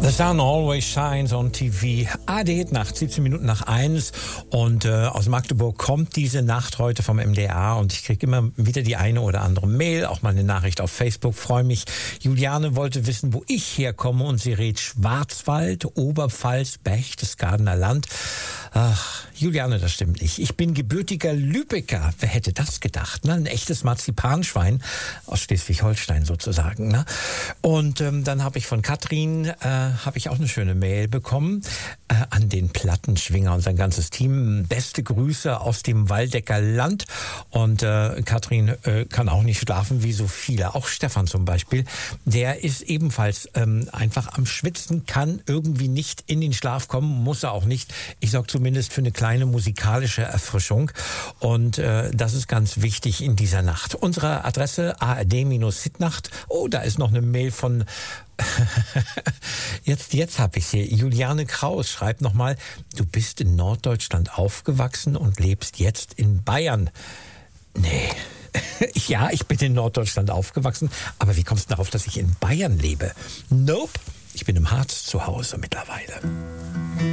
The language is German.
The Sun Always Shines on TV. ARD Nacht, 17 Minuten nach 1. Und aus Magdeburg kommt diese Nacht heute vom MDR. Und ich kriege immer wieder die eine oder andere Mail, auch mal eine Nachricht auf Facebook. Freue mich. Juliane wollte wissen, wo ich herkomme. Und sie rät Schwarzwald, Oberpfalz, Berchtesgadener Land. Ach, Juliane, das stimmt nicht. Ich bin gebürtiger Lübecker. Wer hätte das gedacht? Ne? Ein echtes Marzipanschwein aus Schleswig-Holstein sozusagen. Ne? Und dann habe ich von Katrin habe ich auch eine schöne Mail bekommen an den Plattenschwinger und sein ganzes Team. Beste Grüße aus dem Waldecker Land. Und Katrin kann auch nicht schlafen wie so viele. Auch Stefan zum Beispiel. Der ist ebenfalls einfach am Schwitzen, kann irgendwie nicht in den Schlaf kommen, muss er auch nicht. Ich sorge zumindest für eine kleine musikalische Erfrischung. Und das ist ganz wichtig in dieser Nacht. Unsere Adresse ARD-Hitnacht. Oh, da ist noch eine Mail von Jetzt habe ich sie. Juliane Kraus schreibt nochmal, du bist in Norddeutschland aufgewachsen und lebst jetzt in Bayern. Nee. Ja, ich bin in Norddeutschland aufgewachsen, aber wie kommst du darauf, dass ich in Bayern lebe? Nope. Ich bin im Harz zu Hause mittlerweile.